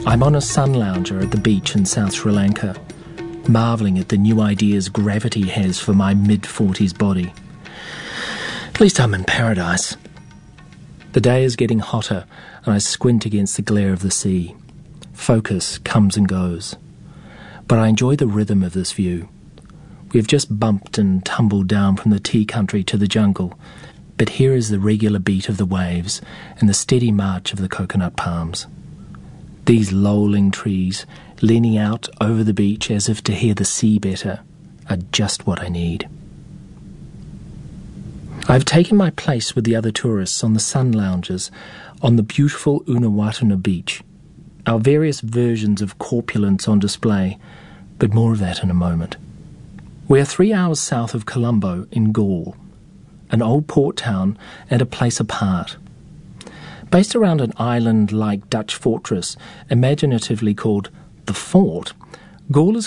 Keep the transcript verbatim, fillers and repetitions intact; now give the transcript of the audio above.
I'm on a sun lounger at the beach in South Sri Lanka, marvelling at the new ideas gravity has for my mid-forties body. At least I'm in paradise. The day is getting hotter, and I squint against the glare of the sea. Focus comes and goes. But I enjoy the rhythm of this view. We've just bumped and tumbled down from the tea country to the jungle, but here is the regular beat of the waves and the steady march of the coconut palms. These lolling trees, leaning out over the beach as if to hear the sea better, are just what I need. I've taken my place with the other tourists on the sun lounges on the beautiful Unawatuna beach. Our various versions of corpulence on display, but more of that in a moment. We are three hours south of Colombo in Gaul, an old port town and a place apart. Based around an island-like Dutch fortress, imaginatively called the Fort, Gaul is